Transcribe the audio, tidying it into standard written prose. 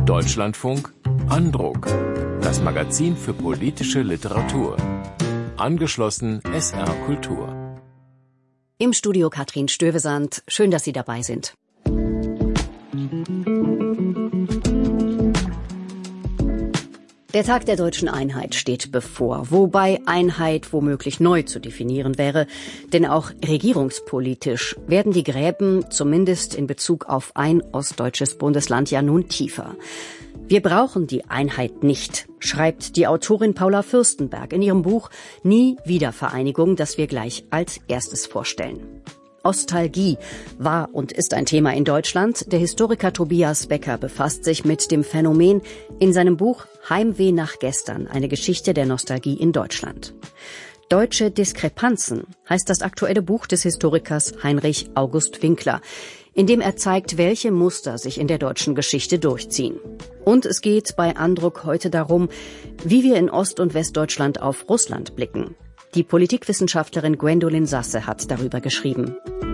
Deutschlandfunk Andruck, das Magazin für politische Literatur. Angeschlossen SR Kultur. Im Studio Katrin Stövesand. Schön, dass Sie dabei sind. Der Tag der deutschen Einheit steht bevor, wobei Einheit womöglich neu zu definieren wäre. Denn auch regierungspolitisch werden die Gräben, zumindest in Bezug auf ein ostdeutsches Bundesland, ja nun tiefer. Wir brauchen die Einheit nicht, schreibt die Autorin Paula Fürstenberg in ihrem Buch Nie wieder Vereinigung, das wir gleich als erstes vorstellen. Ostalgie war und ist ein Thema in Deutschland. Der Historiker Tobias Becker befasst sich mit dem Phänomen in seinem Buch Heimweh nach gestern, eine Geschichte der Nostalgie in Deutschland. Deutsche Diskrepanzen heißt das aktuelle Buch des Historikers Heinrich August Winkler, in dem er zeigt, welche Muster sich in der deutschen Geschichte durchziehen. Und es geht bei Andruck heute darum, wie wir in Ost- und Westdeutschland auf Russland blicken. Die Politikwissenschaftlerin Gwendolin Sasse hat darüber geschrieben.